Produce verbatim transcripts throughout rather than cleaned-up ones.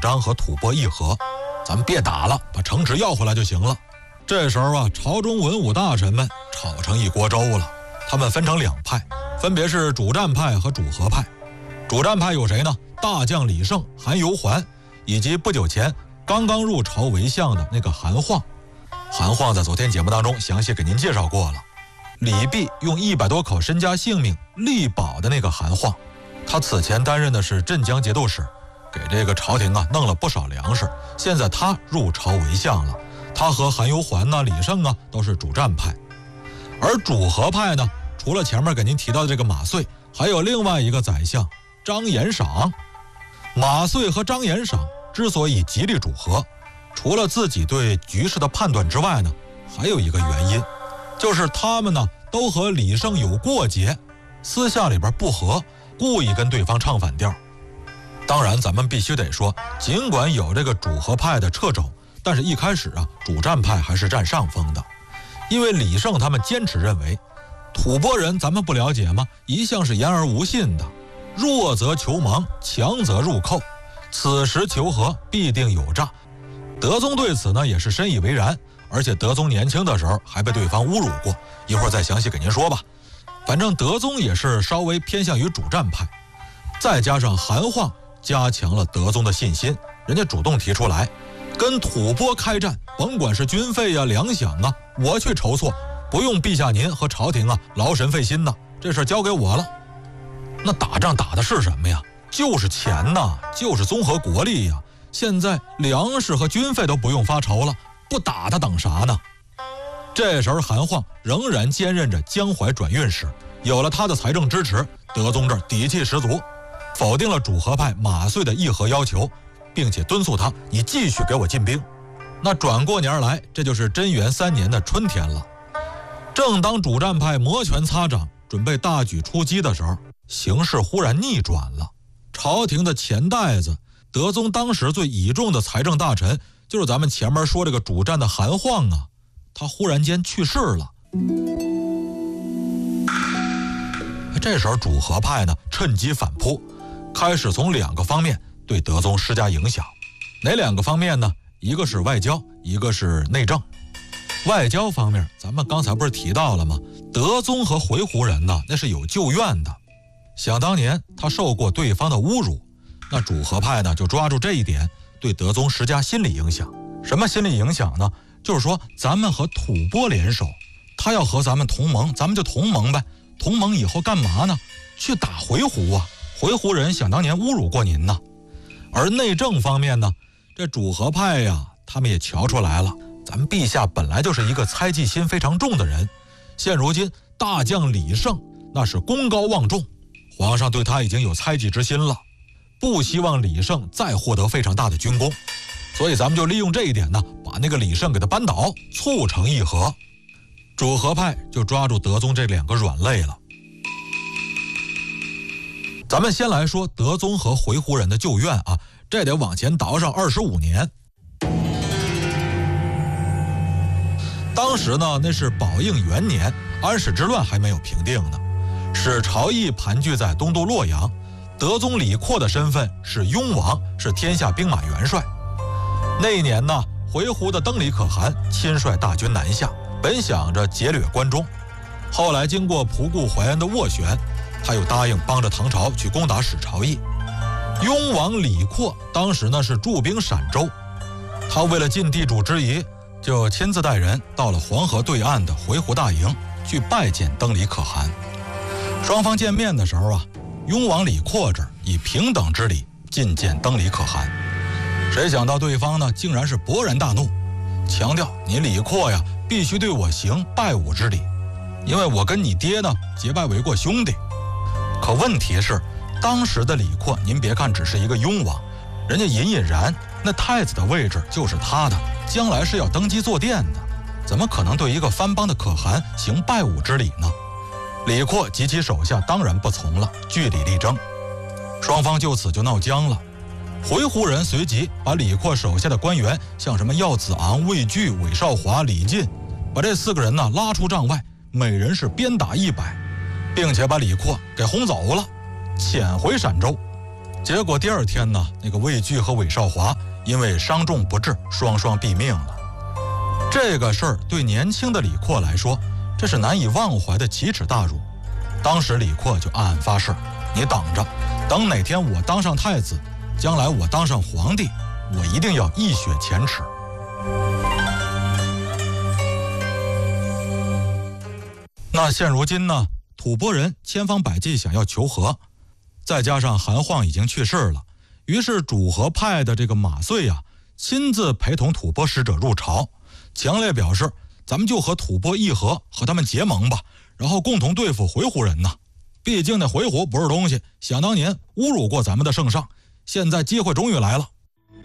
张和吐蕃议和，咱们别打了，把城池要回来就行了。这时候啊，朝中文武大臣们吵成一锅粥了，他们分成两派，分别是主战派和主和派。主战派有谁呢？大将李胜、韩由环，以及不久前刚刚入朝为相的那个韩晃。韩晃在昨天节目当中详细给您介绍过了，李泌用一百多口身家性命力保的那个韩晃，他此前担任的是镇江节度使，给这个朝廷啊弄了不少粮食。现在他入朝为相了，他和韩由环呐、李胜啊都是主战派。而主和派呢，除了前面给您提到的这个马遂，还有另外一个宰相张延赏。马遂和张延赏之所以极力主和，除了自己对局势的判断之外呢，还有一个原因，就是他们呢都和李胜有过节，私下里边不和，故意跟对方唱反调。当然咱们必须得说，尽管有这个主和派的掣肘，但是一开始啊，主战派还是占上风的。因为李胜他们坚持认为，吐蕃人咱们不了解吗？一向是言而无信的，弱则求盟，强则入寇，此时求和必定有诈。德宗对此呢也是深以为然，而且德宗年轻的时候还被对方侮辱过，一会儿再详细给您说吧。反正德宗也是稍微偏向于主战派，再加上韩晃加强了德宗的信心，人家主动提出来跟吐蕃开战，甭管是军费呀、粮饷啊，我去筹措，不用陛下您和朝廷啊劳神费心呐，这事交给我了。那打仗打的是什么呀？就是钱呐，就是综合国力呀。现在粮食和军费都不用发愁了，不打他等啥呢？这时候韩晃仍然兼任着江淮转运使，有了他的财政支持，德宗这儿底气十足，否定了主和派马遂的议和要求，并且敦促他你继续给我进兵。那转过年来，这就是贞元三年的春天了。正当主战派摩拳擦掌，准备大举出击的时候，形势忽然逆转了。朝廷的钱袋子，德宗当时最倚重的财政大臣，就是咱们前面说这个主战的韩晃啊，他忽然间去世了。这时候主和派呢趁机反扑，开始从两个方面对德宗施加影响。哪两个方面呢？一个是外交，一个是内政。外交方面，咱们刚才不是提到了吗？德宗和回鹘人呢，那是有旧怨的。想当年他受过对方的侮辱，那主和派呢就抓住这一点，对德宗施加心理影响。什么心理影响呢？就是说咱们和吐蕃联手，他要和咱们同盟，咱们就同盟呗。同盟以后干嘛呢？去打回鹘啊！回鹘人想当年侮辱过您呢。而内政方面呢，这主和派呀，他们也瞧出来了，咱们陛下本来就是一个猜忌心非常重的人，现如今大将李胜那是功高望重，皇上对他已经有猜忌之心了，不希望李胜再获得非常大的军功，所以咱们就利用这一点呢，把那个李胜给他扳倒，促成议和。主和派就抓住德宗这两个软肋了。咱们先来说德宗和回鹘人的旧怨啊，这得往前倒上二十五年。当时呢，那是宝应元年，安史之乱还没有平定呢，使朝议盘踞在东都洛阳，德宗李阔的身份是雍王，是天下兵马元帅。那一年呢，回鹘的登里可汗亲率大军南下，本想着劫掠关中，后来经过仆固怀恩的斡旋，他又答应帮着唐朝去攻打史朝议。雍王李阔当时呢是驻兵陕州，他为了尽地主之谊，就亲自带人到了黄河对岸的回鹘大营去拜见登里可汗。双方见面的时候啊，雍王李阔这儿以平等之礼觐见登里可汗，谁想到对方呢竟然是勃然大怒，强调你李阔呀必须对我行拜武之礼，因为我跟你爹呢结拜为过兄弟。可问题是，当时的李阔，您别看只是一个雍王，人家隐隐然那太子的位置就是他的，将来是要登基坐殿的，怎么可能对一个藩邦的可汗行拜武之礼呢？李阔及其手下当然不从了，据理力争，双方就此就闹僵了。回鹘人随即把李阔手下的官员，像什么耀子昂、魏据、韦少华、李进，把这四个人呢拉出帐外，每人是鞭打一百，并且把李阔给轰走了，遣回陕州。 结果第二天呢，那个魏惧和韦少华因为伤重不治，双双毙命了。这个事儿对年轻的李阔来说，这是难以忘怀的奇耻大辱。当时李阔就暗暗发誓，你等着，等哪天我当上太子，将来我当上皇帝，我一定要一雪前耻。那现如今呢，吐蕃人千方百计想要求和，再加上韩晃已经去世了，于是主和派的这个马遂呀、啊，亲自陪同吐蕃使者入朝，强烈表示咱们就和吐蕃议和，和他们结盟吧，然后共同对付回鹘人呐。毕竟那回鹘不是东西，想当年侮辱过咱们的圣上，现在机会终于来了。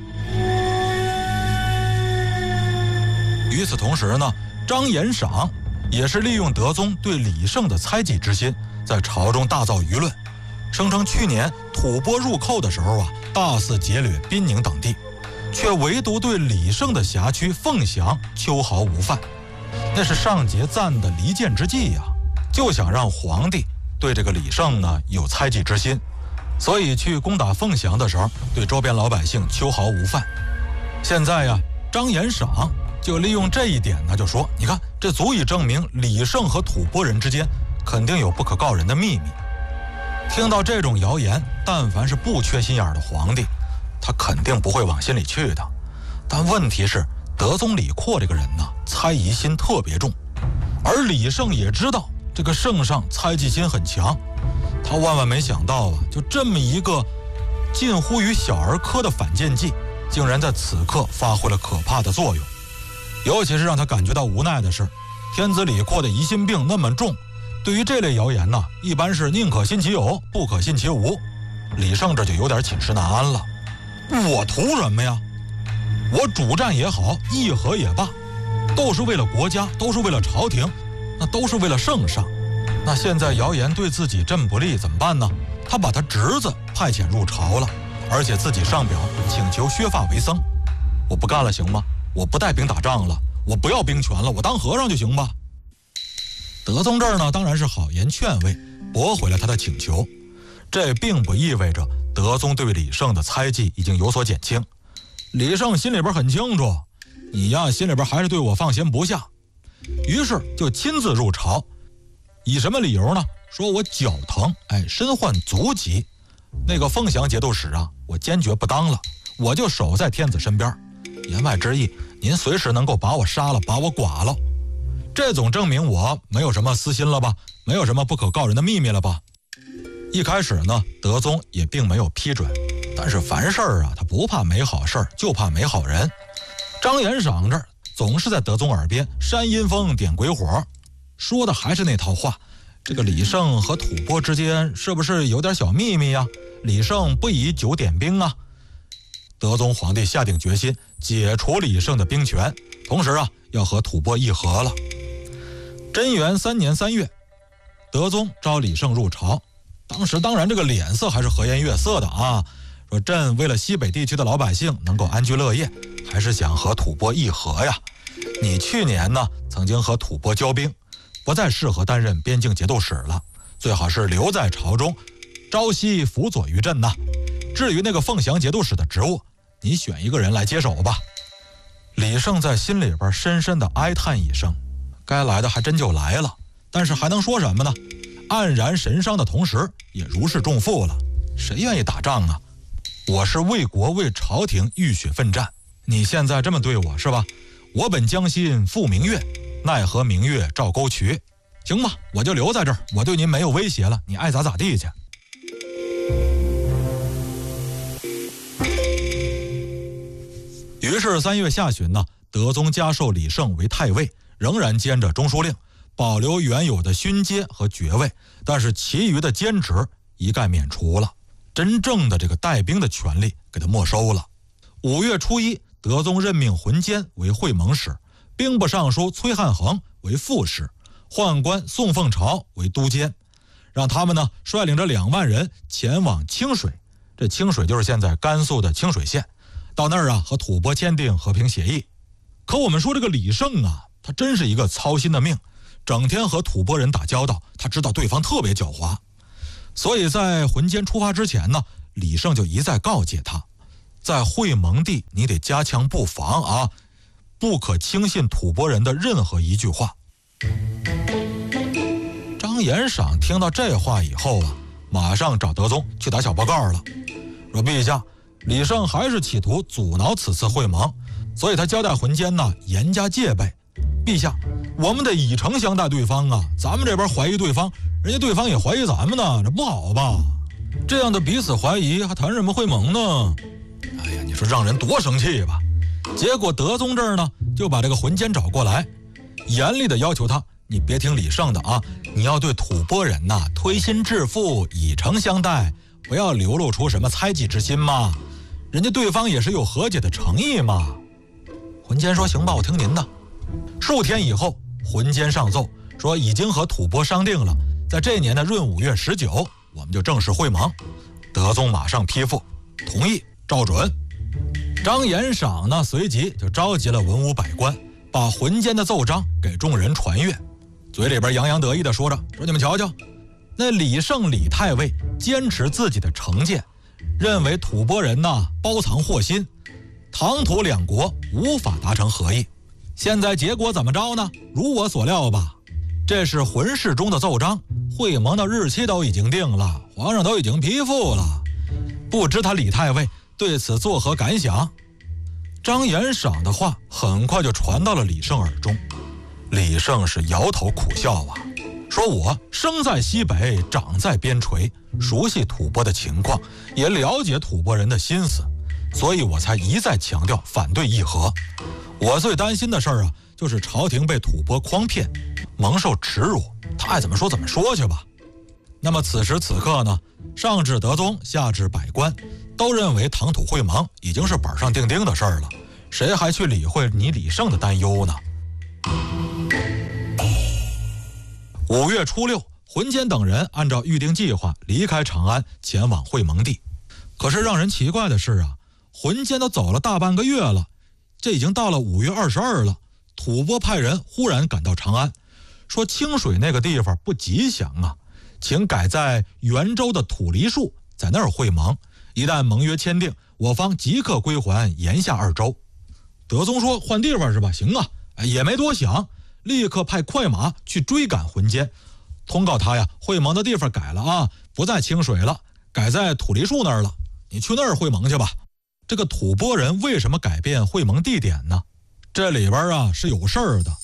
与此同时呢，张延赏也是利用德宗对李胜的猜忌之心，在朝中大造舆论，声称去年吐蕃入寇的时候啊，大肆劫掠滨宁等地，却唯独对李胜的辖区凤翔秋毫无犯，那是上节赞的离间之计呀、啊，就想让皇帝对这个李胜呢有猜忌之心，所以去攻打凤翔的时候，对周边老百姓秋毫无犯。现在呀，张延赏就利用这一点呢，就说你看，这足以证明李胜和吐蕃人之间肯定有不可告人的秘密。听到这种谣言，但凡是不缺心眼的皇帝，他肯定不会往心里去的。但问题是，德宗李阔这个人呢，猜疑心特别重，而李胜也知道这个圣上猜忌心很强，他万万没想到啊，就这么一个近乎于小儿科的反间计，竟然在此刻发挥了可怕的作用。尤其是让他感觉到无奈的是，天子李阔的疑心病那么重，对于这类谣言呢，一般是宁可信其有，不可信其无。李胜这就有点寝食难安了。我图什么呀？我主战也好，议和也罢，都是为了国家，都是为了朝廷，那都是为了圣上。那现在谣言对自己这么不利，怎么办呢？他把他侄子派遣入朝了，而且自己上表请求削发为僧。我不干了行吗？我不带兵打仗了，我不要兵权了，我当和尚就行吧。德宗这儿呢，当然是好言劝慰，驳回了他的请求。这并不意味着德宗对李胜的猜忌已经有所减轻。李胜心里边很清楚，你呀心里边还是对我放心不下，于是就亲自入朝。以什么理由呢？说我脚疼，哎，身患足疾，那个凤翔节度使啊，我坚决不当了，我就守在天子身边。言外之意，您随时能够把我杀了，把我剐了。这总证明我没有什么私心了吧，没有什么不可告人的秘密了吧。一开始呢，德宗也并没有批准，但是凡事啊，他不怕没好事，就怕没好人。张延赏这儿总是在德宗耳边煽阴风点鬼火，说的还是那套话，这个李胜和吐蕃之间是不是有点小秘密呀？李胜不以酒点兵啊。德宗皇帝下定决心解除李胜的兵权，同时啊，要和吐蕃议和了。贞元三年三月，德宗召李胜入朝，当时当然这个脸色还是和颜悦色的啊，说朕为了西北地区的老百姓能够安居乐业，还是想和吐蕃议和呀。你去年呢曾经和吐蕃交兵，不再适合担任边境节度使了，最好是留在朝中，朝夕辅佐于朕呐。至于那个凤翔节度使的职务，你选一个人来接手吧。李胜在心里边深深的哀叹一声，该来的还真就来了，但是还能说什么呢？黯然神伤的同时，也如释重负了。谁愿意打仗啊？我是为国为朝廷浴血奋战，你现在这么对我是吧？我本将心赴明月，奈何明月照沟渠。行吧，我就留在这儿，我对您没有威胁了，你爱咋咋地去。于是三月下旬呢，德宗加授李胜为太尉，仍然兼着中书令，保留原有的勋阶和爵位，但是其余的兼职一概免除了，真正的这个带兵的权利给他没收了。五月初一，德宗任命浑监为会盟使，兵部尚书崔汉衡为副使，宦官宋凤朝为都监，让他们呢率领着两万人前往清水，这清水就是现在甘肃的清水县，到那儿啊和吐蕃签订和平协议。可我们说这个李胜啊，他真是一个操心的命，整天和吐蕃人打交道，他知道对方特别狡猾，所以在浑监出发之前呢， 李胜就一再告诫他，在会盟地你得加强布防啊，不可轻信吐蕃人的任何一句话。张延赏听到这话以后啊，马上找德宗去打小报告了，说陛下，李胜还是企图阻挠此次会盟，所以他交代浑监呢严加戒备。陛下，我们得以诚相待对方啊，咱们这边怀疑对方，人家对方也怀疑咱们呢，这不好吧？这样的彼此怀疑还谈什么会盟呢？哎呀，你说让人多生气吧。结果德宗这儿呢就把这个浑监找过来，严厉的要求他，你别听李胜的啊，你要对吐蕃人呐推心置腹，以诚相待，不要流露出什么猜忌之心嘛，人家对方也是有和解的诚意嘛。浑监说行吧，我听您的。数天以后，浑监上奏说已经和吐蕃商定了，在这年的闰五月十九，我们就正式会盟。德宗马上批复同意，照准。张延赏呢随即就召集了文武百官，把浑监的奏章给众人传阅，嘴里边洋洋得意地说着，说你们瞧瞧，那李胜李太尉坚持自己的成见，认为吐蕃人呐包藏祸心，唐吐两国无法达成和议。现在结果怎么着呢？如我所料吧，这是浑氏中的奏章，会盟的日期都已经定了，皇上都已经批复了，不知他李太尉对此作何感想？张延赏的话很快就传到了李胜耳中，李胜是摇头苦笑啊，说我生在西北，长在边陲，熟悉吐蕃的情况，也了解吐蕃人的心思，所以我才一再强调反对议和。我最担心的事儿啊，就是朝廷被吐蕃诓骗，蒙受耻辱，他爱怎么说怎么说去吧。那么此时此刻呢，上至德宗，下至百官，都认为唐吐会盟已经是板上钉钉的事儿了，谁还去理会你李胜的担忧呢？五月初六，浑监等人按照预定计划离开长安，前往会盟地。可是让人奇怪的是啊，浑监都走了大半个月了，这已经到了五月二十二了，吐蕃派人忽然赶到长安，说清水那个地方不吉祥啊，请改在元州的土梨树，在那儿会盟，一旦盟约签订，我方即刻归还延夏二州。德宗说换地方是吧？行啊，也没多想，立刻派快马去追赶浑监，通告他呀，会盟的地方改了啊，不在清水了，改在土梨树那儿了，你去那儿会盟去吧。这个吐蕃人为什么改变会盟地点呢？这里边啊是有事儿的。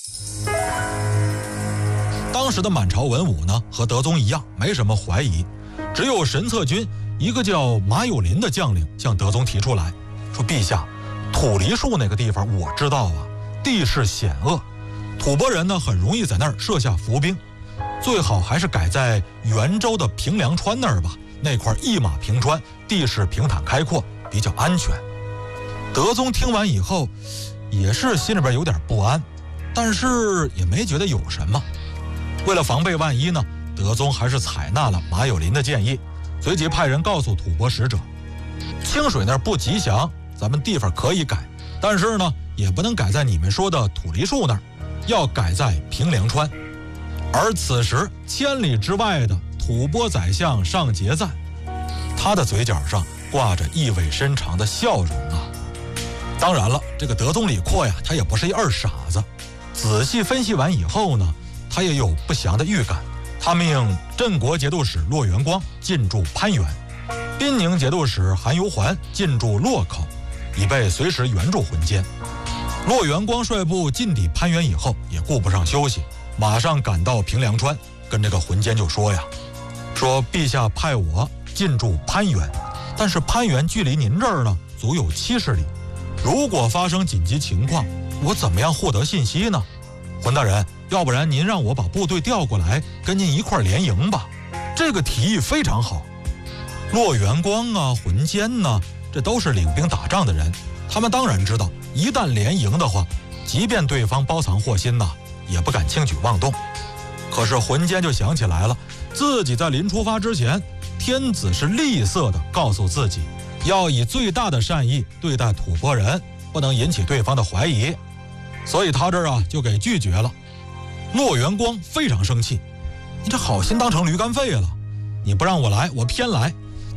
当时的满朝文武呢和德宗一样没什么怀疑，只有神策军一个叫马有林的将领向德宗提出来说，陛下，土梨树那个地方我知道啊，地势险恶，吐蕃人呢很容易在那儿设下伏兵，最好还是改在元州的平凉川那儿吧，那块一马平川，地势平坦开阔，比较安全。德宗听完以后也是心里边有点不安，但是也没觉得有什么。为了防备万一呢，德宗还是采纳了马有林的建议，随即派人告诉吐蕃使者，清水那儿不吉祥，咱们地方可以改，但是呢也不能改在你们说的土梨树那儿，要改在平凉川。而此时千里之外的吐蕃宰相上节赞，他的嘴角上挂着意味深长的笑容啊。当然了，这个德宗李阔呀，他也不是一二傻子，仔细分析完以后呢，他也有不祥的预感。他命镇国节度使骆元光进驻攀援，滨宁节度使韩由环进驻洛口，以备随时援助浑监。骆元光率部进抵攀援以后，也顾不上休息，马上赶到平凉川，跟这个浑监就说呀，说陛下派我进驻攀援，但是攀援距离您这儿呢足有七十里，如果发生紧急情况，我怎么样获得信息呢？浑大人，要不然您让我把部队调过来跟您一块联营吧。这个提议非常好。骆元光啊，浑监呢，这都是领兵打仗的人，他们当然知道，一旦联营的话，即便对方包藏祸心呐，也不敢轻举妄动。可是浑监就想起来了，自己在临出发之前，天子是厉色的告诉自己，要以最大的善意对待吐蕃人，不能引起对方的怀疑，所以他这儿啊就给拒绝了。骆元光非常生气，你这好心当成驴肝肺了，你不让我来，我偏来，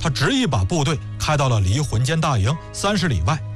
他执意把部队开到了离浑间大营三十里外